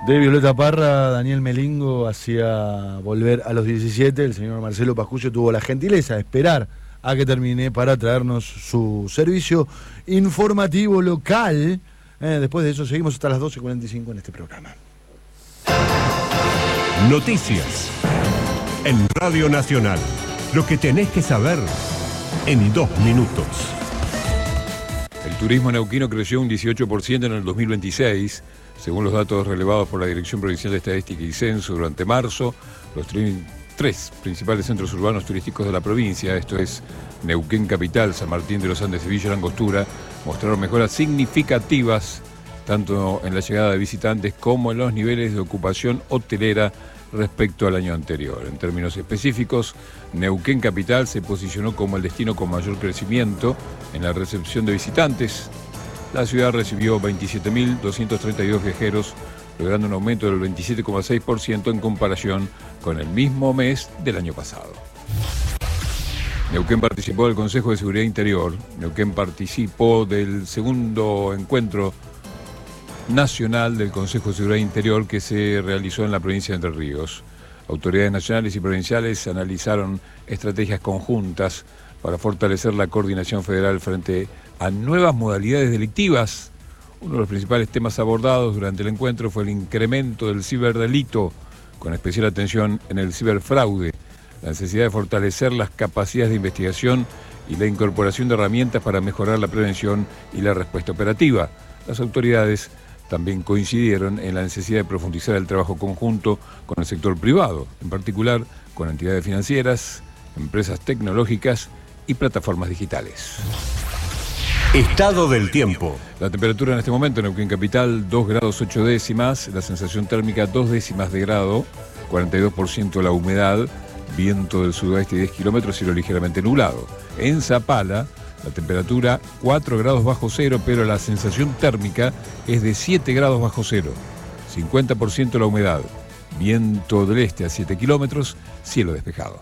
De Violeta Parra, Daniel Melingo hacía volver a los 17. El señor Marcelo Pascuccio tuvo la gentileza de esperar a que termine para traernos su servicio informativo local. Después de eso seguimos hasta las 12:45 en este programa. Noticias en Radio Nacional. Lo que tenés que saber en 2 minutos. El turismo neuquino creció un 18% en el 2026. Según los datos relevados por la Dirección Provincial de Estadística y Censo durante marzo, los tres principales centros urbanos turísticos de la provincia, esto es Neuquén Capital, San Martín de los Andes y Villa Langostura, mostraron mejoras significativas tanto en la llegada de visitantes como en los niveles de ocupación hotelera respecto al año anterior. En términos específicos, Neuquén Capital se posicionó como el destino con mayor crecimiento en la recepción de visitantes. La ciudad recibió 27.232 viajeros, logrando un aumento del 27,6% en comparación con el mismo mes del año pasado. Neuquén participó del Consejo de Seguridad Interior. Neuquén participó del segundo encuentro nacional del Consejo de Seguridad Interior que se realizó en la provincia de Entre Ríos. Autoridades nacionales y provinciales analizaron estrategias conjuntas para fortalecer la coordinación federal frente a nuevas modalidades delictivas. Uno de los principales temas abordados durante el encuentro fue el incremento del ciberdelito, con especial atención en el ciberfraude, la necesidad de fortalecer las capacidades de investigación y la incorporación de herramientas para mejorar la prevención y la respuesta operativa. Las autoridades también coincidieron en la necesidad de profundizar el trabajo conjunto con el sector privado, en particular con entidades financieras, empresas tecnológicas y plataformas digitales. Estado del tiempo. La temperatura en este momento en Neuquén Capital, 2 grados 8 décimas, la sensación térmica 2 décimas de grado, 42% la humedad, viento del sudoeste 10 kilómetros, cielo ligeramente nublado. En Zapala, la temperatura 4 grados bajo cero, pero la sensación térmica es de 7 grados bajo cero, 50% la humedad, viento del este a 7 kilómetros, cielo despejado.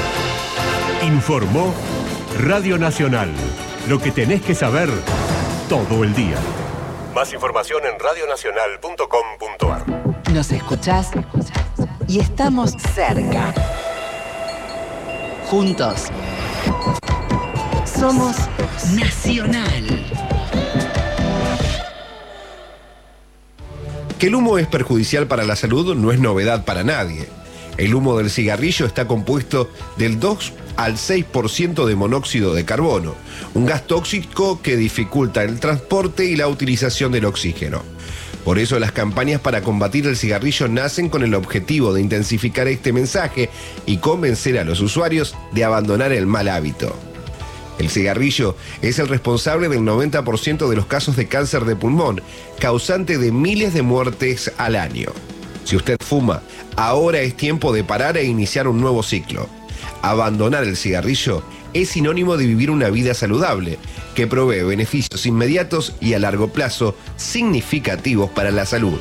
Informó Radio Nacional. Lo que tenés que saber todo el día. Más información en radionacional.com.ar. Nos escuchás y estamos cerca. Juntos. Somos Nacional. Que el humo es perjudicial para la salud no es novedad para nadie. El humo del cigarrillo está compuesto del 2 al 6% de monóxido de carbono, un gas tóxico que dificulta el transporte y la utilización del oxígeno. Por eso las campañas para combatir el cigarrillo nacen con el objetivo de intensificar este mensaje y convencer a los usuarios de abandonar el mal hábito. El cigarrillo es el responsable del 90% de los casos de cáncer de pulmón, causante de miles de muertes al año. Si usted fuma, ahora es tiempo de parar e iniciar un nuevo ciclo. Abandonar el cigarrillo es sinónimo de vivir una vida saludable, que provee beneficios inmediatos y a largo plazo significativos para la salud.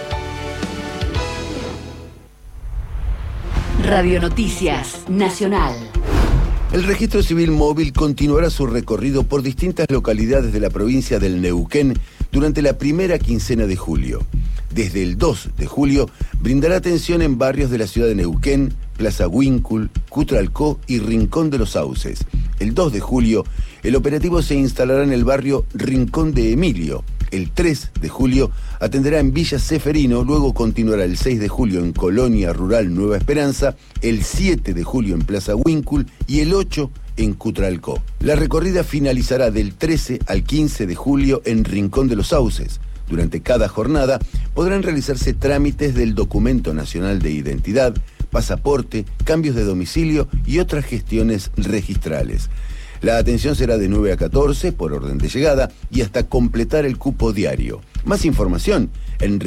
Radio Noticias Nacional. El registro civil móvil continuará su recorrido por distintas localidades de la provincia del Neuquén durante la primera quincena de julio. Desde el 2 de julio brindará atención en barrios de la ciudad de Neuquén, Plaza Huíncul, Cutralcó y Rincón de los Sauces. El 2 de julio, el operativo se instalará en el barrio Rincón de Emilio. El 3 de julio atenderá en Villa Ceferino, luego continuará el 6 de julio en Colonia Rural Nueva Esperanza, el 7 de julio en Plaza Huíncul y el 8 en Cutralcó. La recorrida finalizará del 13 al 15 de julio en Rincón de los Sauces. Durante cada jornada podrán realizarse trámites del Documento Nacional de Identidad, pasaporte, cambios de domicilio y otras gestiones registrales. La atención será de 9 a 14 por orden de llegada y hasta completar el cupo diario. Más información en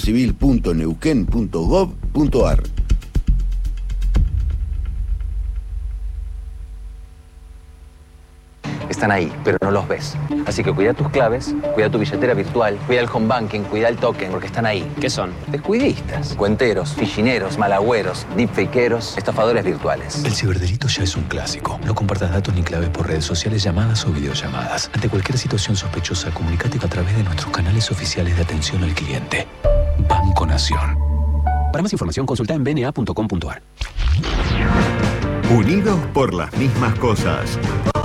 registrocivil.neuquén.gov.ar. Están ahí, pero no los ves. Así que cuida tus claves, cuida tu billetera virtual, cuida el home banking, cuida el token, porque están ahí. ¿Qué son? Descuidistas, cuenteros, fichineros, malagüeros, deepfakeros, estafadores virtuales. El ciberdelito ya es un clásico. No compartas datos ni claves por redes sociales, llamadas o videollamadas. Ante cualquier situación sospechosa, comunícate a través de nuestros canales oficiales de atención al cliente. Banco Nación. Para más información consulta en bna.com.ar. Unidos por las mismas cosas.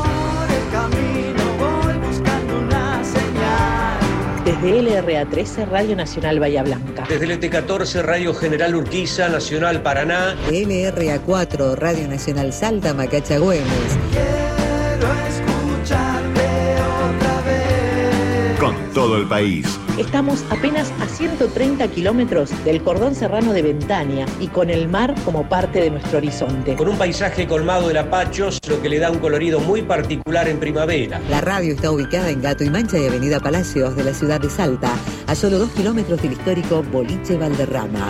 Desde LRA13, Radio Nacional Bahía Blanca. Desde el ET14, Radio General Urquiza, Nacional Paraná. LRA4, Radio Nacional Salta, Macacha Güemes. Quiero escucharte otra vez. Con todo el país. Estamos apenas a 130 kilómetros del cordón serrano de Ventania y con el mar como parte de nuestro horizonte. Con un paisaje colmado de lapachos, lo que le da un colorido muy particular en primavera. La radio está ubicada en Gato y Mancha y Avenida Palacios de la ciudad de Salta, a solo 2 kilómetros del histórico Boliche Valderrama.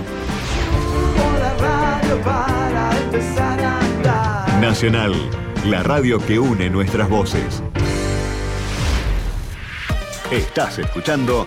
Nacional, la radio que une nuestras voces. Estás escuchando